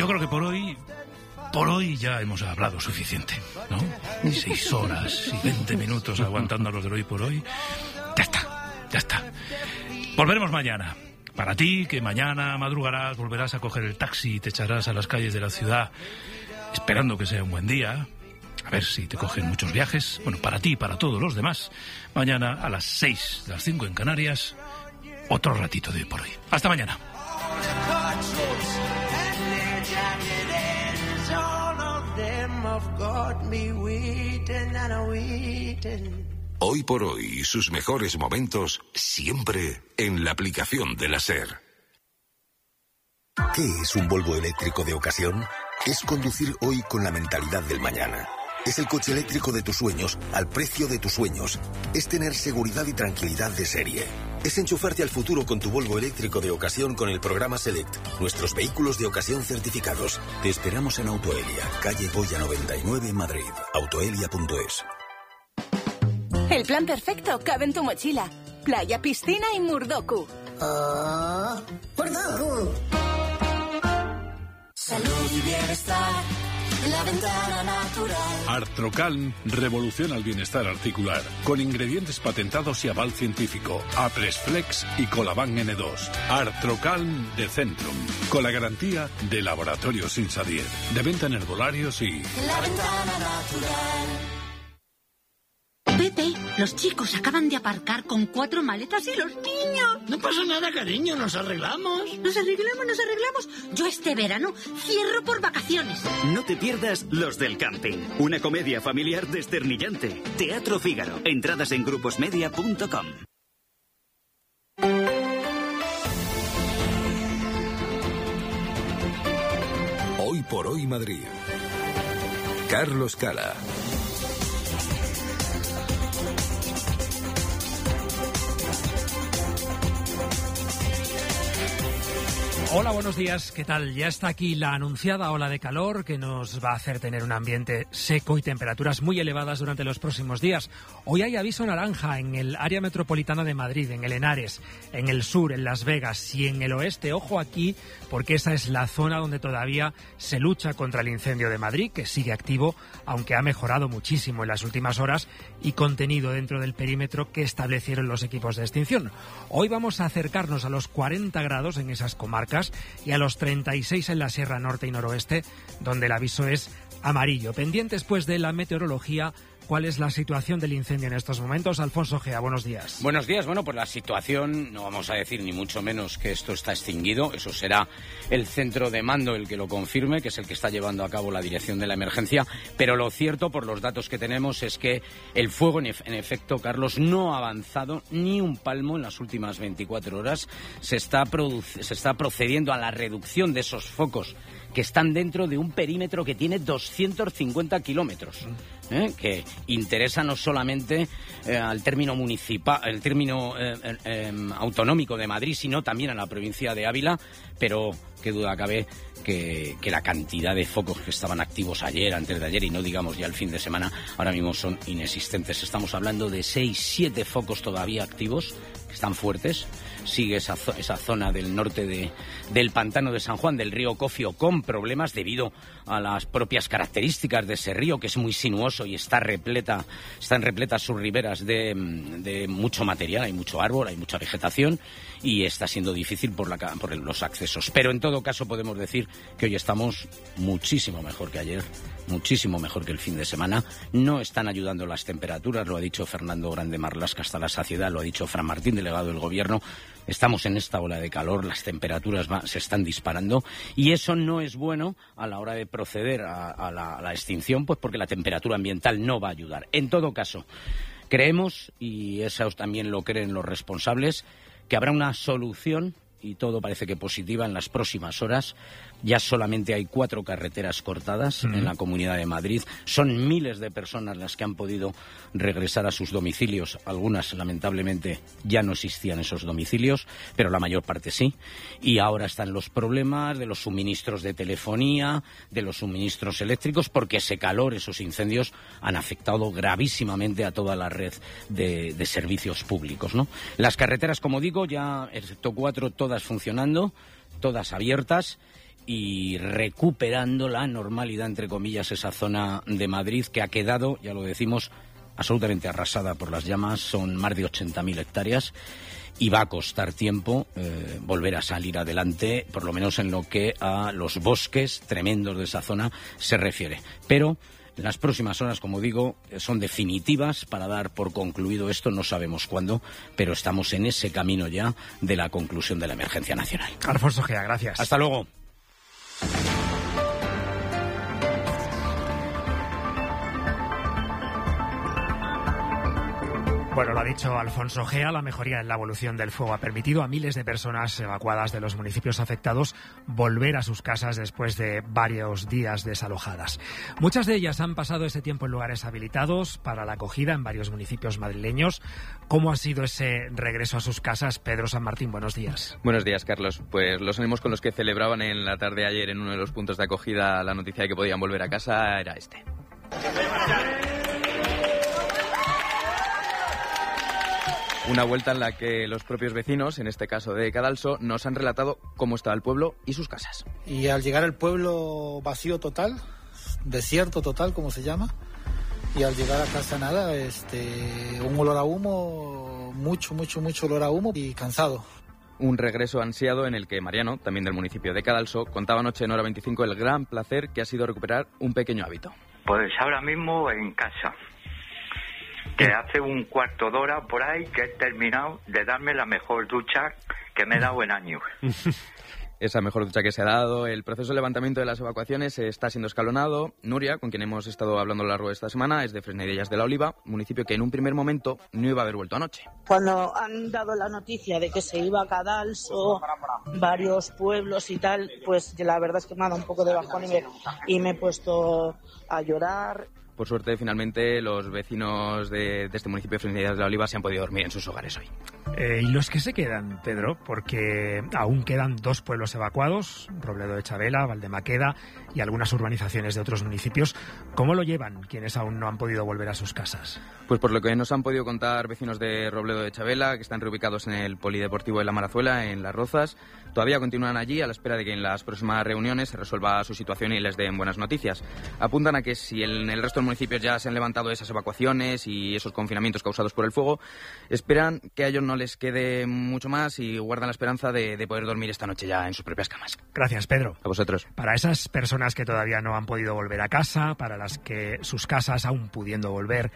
yo creo que por hoy ya hemos hablado suficiente, ¿no? 6 horas y 20 minutos aguantando a los de hoy por hoy. Ya está. Volveremos mañana. Para ti, que mañana madrugarás, volverás a coger el taxi y te echarás a las calles de la ciudad, esperando que sea un buen día. A ver si te cogen muchos viajes. Bueno, para ti y para todos los demás, mañana a las 6, las 5 en Canarias, otro ratito de hoy por hoy. Hasta mañana. Hoy por hoy y sus mejores momentos siempre en la aplicación de la SER. ¿Qué es un Volvo eléctrico de ocasión? Es conducir hoy con la mentalidad del mañana. Es el coche eléctrico de tus sueños al precio de tus sueños. Es tener seguridad y tranquilidad de serie. Es enchufarte al futuro con tu Volvo eléctrico de ocasión con el programa Select. Nuestros vehículos de ocasión certificados. Te esperamos en Autoelia, calle Goya 99, Madrid. Autoelia.es. El plan perfecto cabe en tu mochila. Playa, piscina y Murdoku. Murdoku. Salud y bienestar. La ventana natural. Artrocalm revoluciona el bienestar articular con ingredientes patentados y aval científico. Apresflex y Colaban N2. Artrocalm de Centrum, con la garantía de Laboratorios Insadier. De venta en herbolarios y... La ventana natural. Pepe, los chicos acaban de aparcar con 4 maletas y los niños. No pasa nada, cariño, nos arreglamos. Nos arreglamos. Yo este verano cierro por vacaciones. No te pierdas Los del Camping, una comedia familiar desternillante. Teatro Fígaro. Entradas en gruposmedia.com. Hoy por hoy Madrid. Carlos Cala. Hola, buenos días, ¿qué tal? Ya está aquí la anunciada ola de calor que nos va a hacer tener un ambiente seco y temperaturas muy elevadas durante los próximos días. Hoy hay aviso naranja en el área metropolitana de Madrid, en el Henares, en el sur, en Las Vegas y en el oeste. Ojo aquí, porque esa es la zona donde todavía se lucha contra el incendio de Madrid, que sigue activo, aunque ha mejorado muchísimo en las últimas horas y contenido dentro del perímetro que establecieron los equipos de extinción. Hoy vamos a acercarnos a los 40 grados en esas comarcas y a los 36 en la Sierra Norte y Noroeste, donde el aviso es amarillo. Pendientes pues de la meteorología. ¿Cuál es la situación del incendio en estos momentos? Alfonso Gea, buenos días. Buenos días. Bueno, pues la situación, no vamos a decir ni mucho menos que esto está extinguido. Eso será el centro de mando el que lo confirme, que es el que está llevando a cabo la dirección de la emergencia. Pero lo cierto, por los datos que tenemos, es que el fuego, en efecto, Carlos, no ha avanzado ni un palmo en las últimas 24 horas. Se está procediendo a la reducción de esos focos que están dentro de un perímetro que tiene 250 kilómetros, que interesa no solamente al término municipal, el término autonómico de Madrid, sino también a la provincia de Ávila, pero qué duda cabe que la cantidad de focos que estaban activos ayer, antes de ayer y no digamos ya el fin de semana, ahora mismo son inexistentes. Estamos hablando de 6-7 focos todavía activos, que están fuertes. Sigue esa zona del norte del pantano de San Juan, del río Cofio, con problemas debido a las propias características de ese río, que es muy sinuoso y están repletas sus riberas de mucho material, hay mucho árbol, hay mucha vegetación y está siendo difícil por los accesos. Pero en todo caso podemos decir que hoy estamos muchísimo mejor que ayer, muchísimo mejor que el fin de semana. No están ayudando las temperaturas, lo ha dicho Fernando Grande Marlasca hasta la saciedad, lo ha dicho Fran Martín, delegado del Gobierno. Estamos en esta ola de calor, las temperaturas se están disparando y eso no es bueno a la hora de proceder a la extinción, pues porque la temperatura ambiental no va a ayudar. En todo caso, creemos, y eso también lo creen los responsables, que habrá una solución, y todo parece que positiva, en las próximas horas. Ya solamente hay 4 carreteras cortadas en la Comunidad de Madrid. Son miles de personas las que han podido regresar a sus domicilios. Algunas, lamentablemente, ya no existían esos domicilios, pero la mayor parte sí. Y ahora están los problemas de los suministros de telefonía, de los suministros eléctricos, porque ese calor, esos incendios, han afectado gravísimamente a toda la red de servicios públicos, ¿no? Las carreteras, como digo, ya, excepto 4, todas funcionando, todas abiertas. y recuperando la normalidad, entre comillas, esa zona de Madrid que ha quedado, ya lo decimos, absolutamente arrasada por las llamas. Son más de 80.000 hectáreas y va a costar tiempo volver a salir adelante, por lo menos en lo que a los bosques tremendos de esa zona se refiere. Pero las próximas horas, como digo, son definitivas para dar por concluido esto. No sabemos cuándo, pero estamos en ese camino ya de la conclusión de la emergencia nacional. Alfonso Gea, gracias. Hasta luego. Bueno, lo ha dicho Alfonso Gea, la mejoría en la evolución del fuego ha permitido a miles de personas evacuadas de los municipios afectados volver a sus casas después de varios días desalojadas. Muchas de ellas han pasado ese tiempo en lugares habilitados para la acogida en varios municipios madrileños. ¿Cómo ha sido ese regreso a sus casas? Pedro San Martín, buenos días. Buenos días, Carlos. Pues los ánimos con los que celebraban en la tarde de ayer en uno de los puntos de acogida la noticia de que podían volver a casa era este. Una vuelta en la que los propios vecinos, en este caso de Cadalso, nos han relatado cómo estaba el pueblo y sus casas. Y al llegar al pueblo vacío total, desierto total, como se llama, y al llegar a casa nada, un olor a humo, mucho olor a humo y cansado. Un regreso ansiado en el que Mariano, también del municipio de Cadalso, contaba anoche en Hora 25 el gran placer que ha sido recuperar un pequeño hábito. Pues ahora mismo en casa. Que hace un cuarto de hora por ahí que he terminado de darme la mejor ducha que me he dado en años. Esa mejor ducha que se ha dado. El proceso de levantamiento de las evacuaciones está siendo escalonado. Nuria, con quien hemos estado hablando a lo largo de esta semana, es de Fresnedillas de la Oliva, municipio que en un primer momento no iba a haber vuelto anoche. Cuando han dado la noticia de que se iba a Cadalso, varios pueblos y tal, pues la verdad es que me ha dado un poco de bajón y me he puesto a llorar. Por suerte, finalmente, los vecinos de este municipio de Fresnedillas de la Oliva se han podido dormir en sus hogares hoy. ¿Y los que se quedan, Pedro? Porque aún quedan 2 pueblos evacuados, Robledo de Chavela, Valdemaqueda y algunas urbanizaciones de otros municipios. ¿Cómo lo llevan quienes aún no han podido volver a sus casas? Pues por lo que nos han podido contar vecinos de Robledo de Chavela, que están reubicados en el Polideportivo de la Marazuela, en Las Rozas, todavía continúan allí a la espera de que en las próximas reuniones se resuelva su situación y les den buenas noticias. Apuntan a que si en el resto de municipios ya se han levantado esas evacuaciones y esos confinamientos causados por el fuego, esperan que a ellos no les quede mucho más y guardan la esperanza de poder dormir esta noche ya en sus propias camas. Gracias, Pedro. A vosotros. Para esas personas que todavía no han podido volver a casa, para las que sus casas, aún pudiendo volver,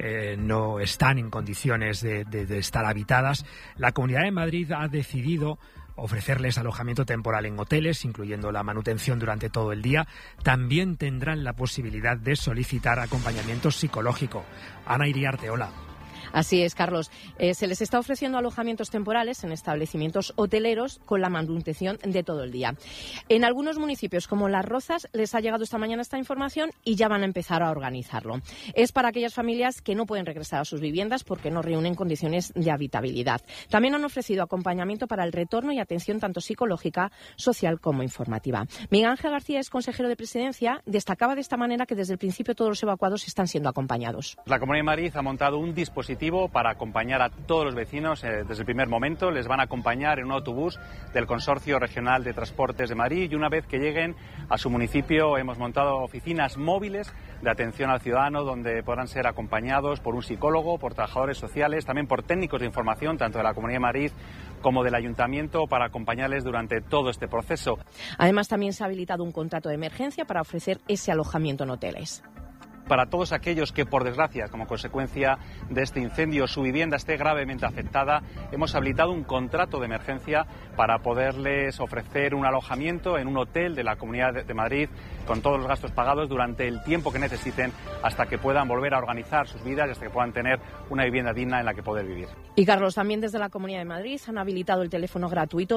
no están en condiciones de estar habitadas, la Comunidad de Madrid ha decidido ofrecerles alojamiento temporal en hoteles, incluyendo la manutención durante todo el día. También tendrán la posibilidad de solicitar acompañamiento psicológico. Ana Iriarte, hola. Así es, Carlos. Se les está ofreciendo alojamientos temporales en establecimientos hoteleros con la manutención de todo el día. En algunos municipios, como Las Rozas, les ha llegado esta mañana esta información y ya van a empezar a organizarlo. Es para aquellas familias que no pueden regresar a sus viviendas porque no reúnen condiciones de habitabilidad. También han ofrecido acompañamiento para el retorno y atención tanto psicológica, social como informativa. Miguel Ángel García es consejero de Presidencia. Destacaba de esta manera que desde el principio todos los evacuados están siendo acompañados. La Comunidad de Madrid ha montado un dispositivo para acompañar a todos los vecinos desde el primer momento. Les van a acompañar en un autobús del Consorcio Regional de Transportes de Madrid y una vez que lleguen a su municipio hemos montado oficinas móviles de atención al ciudadano donde podrán ser acompañados por un psicólogo, por trabajadores sociales, también por técnicos de información tanto de la Comunidad de Madrid como del Ayuntamiento para acompañarles durante todo este proceso. Además, también se ha habilitado un contrato de emergencia para ofrecer ese alojamiento en hoteles. Para todos aquellos que, por desgracia, como consecuencia de este incendio, su vivienda esté gravemente afectada, hemos habilitado un contrato de emergencia para poderles ofrecer un alojamiento en un hotel de la Comunidad de Madrid con todos los gastos pagados durante el tiempo que necesiten hasta que puedan volver a organizar sus vidas y hasta que puedan tener una vivienda digna en la que poder vivir. Y, Carlos, también desde la Comunidad de Madrid han habilitado el teléfono gratuito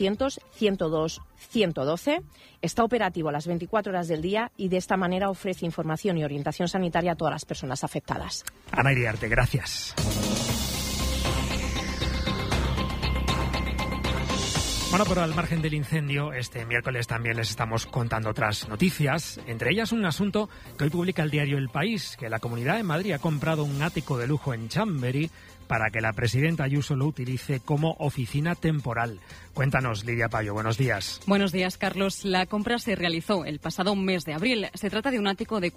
900-102-112. Está operativo a las 24 horas del día y de esta manera ofrece información y orientación sanitaria a todas las personas afectadas. Ana Iriarte, gracias. Bueno, pero al margen del incendio, este miércoles también les estamos contando otras noticias, entre ellas un asunto que hoy publica el diario El País, que la Comunidad de Madrid ha comprado un ático de lujo en Chamberí para que la presidenta Ayuso lo utilice como oficina temporal. Cuéntanos, Lidia Payo, buenos días. Buenos días, Carlos. La compra se realizó el pasado mes de abril. Se trata de un ático de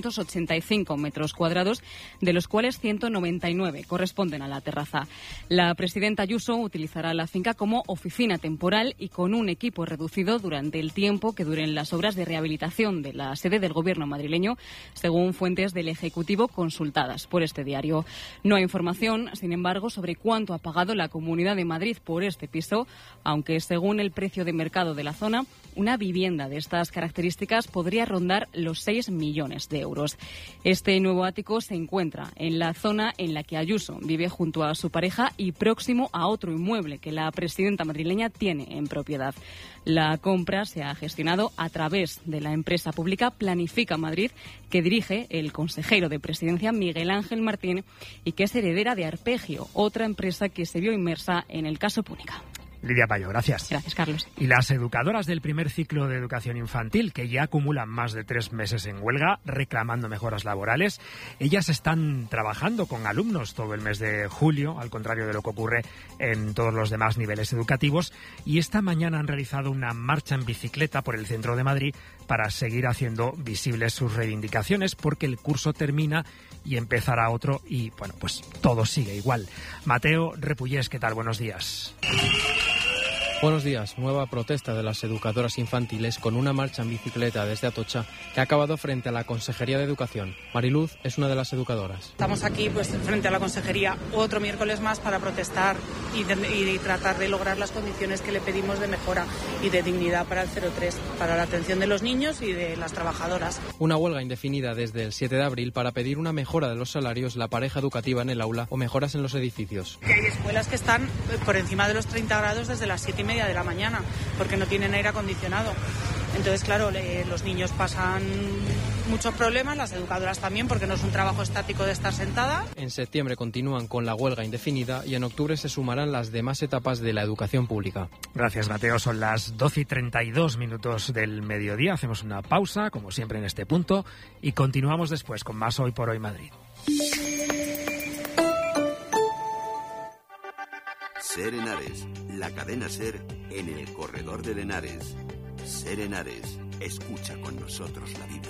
485 metros cuadrados, de los cuales 199 corresponden a la terraza. La presidenta Ayuso utilizará la finca como oficina temporal y con un equipo reducido durante el tiempo que duren las obras de rehabilitación de la sede del Gobierno madrileño, según fuentes del Ejecutivo consultadas por este diario. No hay información, sin embargo, sobre cuánto ha pagado la Comunidad de Madrid por este piso, aunque según el precio de mercado de la zona, una vivienda de estas características podría rondar los 6 millones de euros. Este nuevo ático se encuentra en la zona en la que Ayuso vive junto a su pareja y próximo a otro inmueble que la presidenta madrileña tiene en propiedad. La compra se ha gestionado a través de la empresa pública Planifica Madrid, que dirige el consejero de Presidencia Miguel Ángel Martín y que es heredera de Arpegio, otra empresa que se vio inmersa en el caso Púnica. Lidia Payo, gracias. Gracias, Carlos. Y las educadoras del primer ciclo de educación infantil, que ya acumulan más de 3 meses en huelga, reclamando mejoras laborales, ellas están trabajando con alumnos todo el mes de julio, al contrario de lo que ocurre en todos los demás niveles educativos, y esta mañana han realizado una marcha en bicicleta por el centro de Madrid para seguir haciendo visibles sus reivindicaciones, porque el curso termina y empezará otro y, bueno, pues todo sigue igual. Mateo Repullés, ¿qué tal? Buenos días. Buenos días. Nueva protesta de las educadoras infantiles con una marcha en bicicleta desde Atocha que ha acabado frente a la Consejería de Educación. Mariluz es una de las educadoras. Estamos aquí frente a la Consejería otro miércoles más para protestar y tratar de lograr las condiciones que le pedimos de mejora y de dignidad para el 03, para la atención de los niños y de las trabajadoras. Una huelga indefinida desde el 7 de abril para pedir una mejora de los salarios, la pareja educativa en el aula o mejoras en los edificios. Que hay escuelas que están por encima de los 30 grados desde las 7:30 de la mañana, porque no tienen aire acondicionado. Entonces, claro, los niños pasan muchos problemas, las educadoras también, porque no es un trabajo estático de estar sentada. En septiembre continúan con la huelga indefinida y en octubre se sumarán las demás etapas de la educación pública. Gracias, Mateo. Son las 12:32 del mediodía. Hacemos una pausa, como siempre en este punto, y continuamos después con más Hoy por Hoy Madrid. Ser Henares, la cadena Ser en el corredor del Henares. Ser Henares, escucha con nosotros la vida.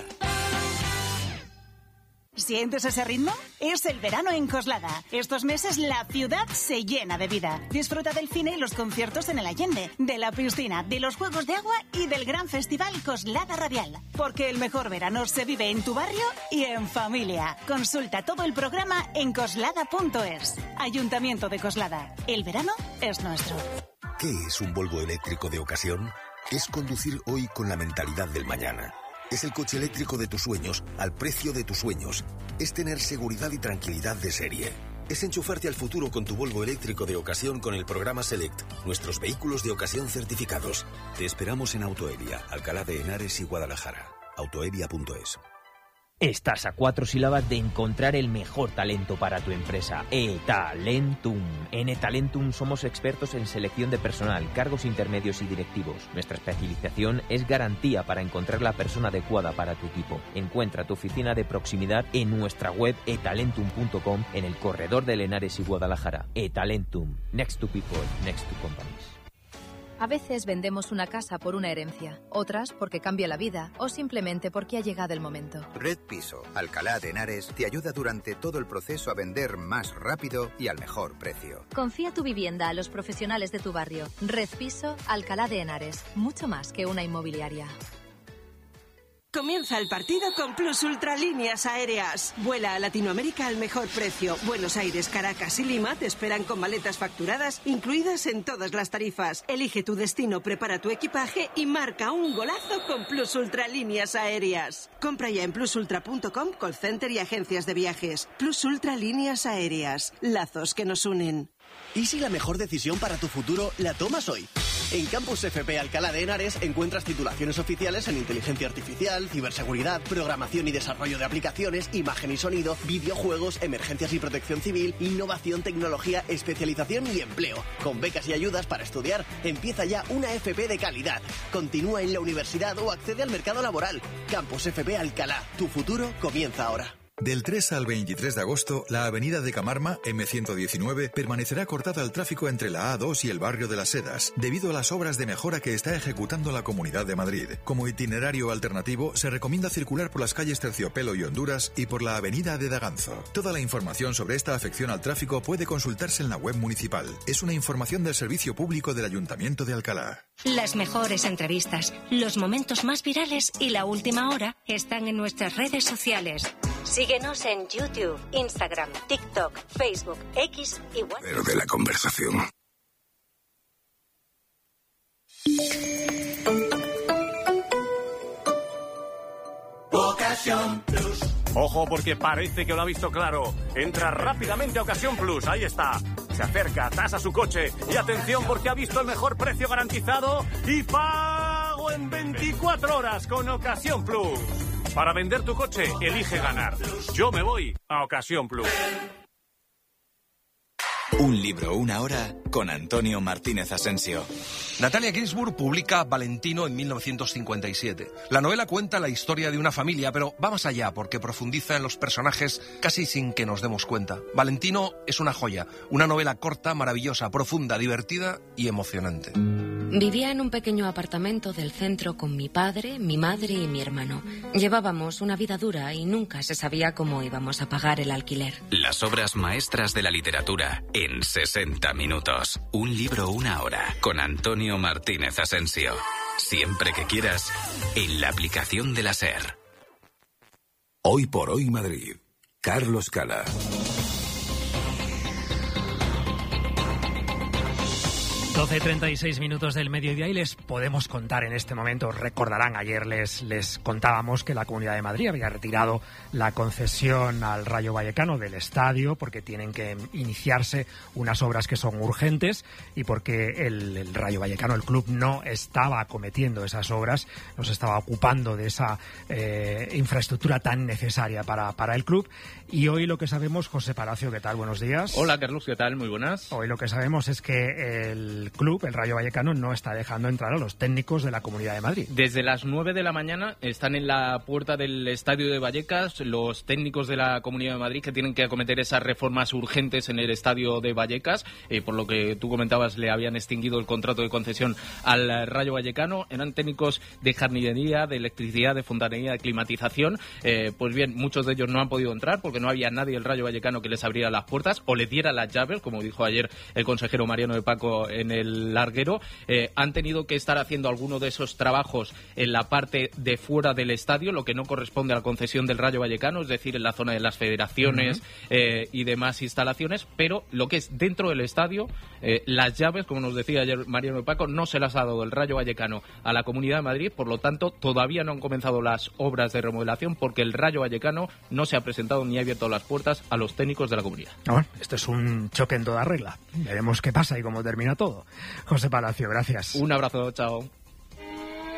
¿Sientes ese ritmo? Es el verano en Coslada. Estos meses la ciudad se llena de vida. Disfruta del cine y los conciertos en el Allende, de la piscina, de los juegos de agua y del gran festival Coslada Radial. Porque el mejor verano se vive en tu barrio y en familia. Consulta todo el programa en coslada.es. Ayuntamiento de Coslada. El verano es nuestro. ¿Qué es un Volvo eléctrico de ocasión? Es conducir hoy con la mentalidad del mañana. Es el coche eléctrico de tus sueños al precio de tus sueños. Es tener seguridad y tranquilidad de serie. Es enchufarte al futuro con tu Volvo eléctrico de ocasión con el programa Select, nuestros vehículos de ocasión certificados. Te esperamos en Autoeria, Alcalá de Henares y Guadalajara. Autoeria.es. Estás a 4 sílabas de encontrar el mejor talento para tu empresa. eTalentum. En eTalentum somos expertos en selección de personal, cargos intermedios y directivos. Nuestra especialización es garantía para encontrar la persona adecuada para tu equipo. Encuentra tu oficina de proximidad en nuestra web etalentum.com, en el corredor de Henares y Guadalajara. eTalentum. Next to people, next to companies. A veces vendemos una casa por una herencia, otras porque cambia la vida o simplemente porque ha llegado el momento. Red Piso, Alcalá de Henares, te ayuda durante todo el proceso a vender más rápido y al mejor precio. Confía tu vivienda a los profesionales de tu barrio. Red Piso, Alcalá de Henares, mucho más que una inmobiliaria. Comienza el partido con Plus Ultra Líneas Aéreas. Vuela a Latinoamérica al mejor precio. Buenos Aires, Caracas y Lima te esperan con maletas facturadas incluidas en todas las tarifas. Elige tu destino, prepara tu equipaje y marca un golazo con Plus Ultra Líneas Aéreas. Compra ya en plusultra.com, call center y agencias de viajes. Plus Ultra Líneas Aéreas. Lazos que nos unen. ¿Y si la mejor decisión para tu futuro la tomas hoy? En Campus FP Alcalá de Henares encuentras titulaciones oficiales en inteligencia artificial, ciberseguridad, programación y desarrollo de aplicaciones, imagen y sonido, videojuegos, emergencias y protección civil, innovación, tecnología, especialización y empleo. Con becas y ayudas para estudiar, empieza ya una FP de calidad. Continúa en la universidad o accede al mercado laboral. Campus FP Alcalá, tu futuro comienza ahora. Del 3 al 23 de agosto, la avenida de Camarma, M119, permanecerá cortada al tráfico entre la A2 y el barrio de las Sedas, debido a las obras de mejora que está ejecutando la Comunidad de Madrid. Como itinerario alternativo, se recomienda circular por las calles Terciopelo y Honduras y por la avenida de Daganzo. Toda la información sobre esta afección al tráfico puede consultarse en la web municipal. Es una información del Servicio Público del Ayuntamiento de Alcalá. Las mejores entrevistas, los momentos más virales y la última hora están en nuestras redes sociales. Síguenos en YouTube, Instagram, TikTok, Facebook, X y WhatsApp. Pero de la conversación. Ocasión Plus. Ojo, porque parece que lo ha visto claro. Entra rápidamente a Ocasión Plus, ahí está. Se acerca, tasa su coche y atención porque ha visto el mejor precio garantizado y pago en 24 horas con Ocasión Plus. Para vender tu coche, elige ganar. Yo me voy a Ocasión Plus. Un libro, una hora, con Antonio Martínez Asensio. Natalia Ginzburg publica Valentino en 1957. La novela cuenta la historia de una familia, pero va más allá porque profundiza en los personajes casi sin que nos demos cuenta. Valentino es una joya, una novela corta, maravillosa, profunda, divertida y emocionante. Vivía en un pequeño apartamento del centro con mi padre, mi madre y mi hermano. Llevábamos una vida dura y nunca se sabía cómo íbamos a pagar el alquiler. Las obras maestras de la literatura en 60 minutos. Un libro, una hora, con Antonio Martínez Asensio. Siempre que quieras, en la aplicación de la SER. Hoy por hoy Madrid. Carlos Cala. 12:36 minutos del mediodía y les podemos contar en este momento, recordarán, ayer les contábamos que la Comunidad de Madrid había retirado la concesión al Rayo Vallecano del estadio porque tienen que iniciarse unas obras que son urgentes y porque el Rayo Vallecano, el club, no estaba acometiendo esas obras, no se estaba ocupando de esa infraestructura tan necesaria para el club. Y hoy lo que sabemos, José Palacio, ¿qué tal? Buenos días. Hola, Carlos, ¿qué tal? Muy buenas. Hoy lo que sabemos es que el club, el Rayo Vallecano, no está dejando entrar a los técnicos de la Comunidad de Madrid. Desde las 9 de la mañana están en la puerta del Estadio de Vallecas los técnicos de la Comunidad de Madrid que tienen que acometer esas reformas urgentes en el Estadio de Vallecas. Por lo que tú comentabas, le habían extinguido el contrato de concesión al Rayo Vallecano. Eran técnicos de jardinería, de electricidad, de fontanería, de climatización. Pues bien, muchos de ellos no han podido entrar porque no había nadie del Rayo Vallecano que les abriera las puertas o les diera las llaves, como dijo ayer el consejero Mariano de Paco en el larguero. Han tenido que estar haciendo alguno de esos trabajos en la parte de fuera del estadio, lo que no corresponde a la concesión del Rayo Vallecano, es decir, en la zona de las federaciones y demás instalaciones, pero lo que es dentro del estadio, las llaves, como nos decía ayer Mariano de Paco, no se las ha dado el Rayo Vallecano a la Comunidad de Madrid, por lo tanto todavía no han comenzado las obras de remodelación porque el Rayo Vallecano no se ha presentado ni ha abierto las puertas a los técnicos de la comunidad. Bueno, esto es un choque en toda regla. Veremos qué pasa y cómo termina todo. José Palacio, gracias. Un abrazo, chao.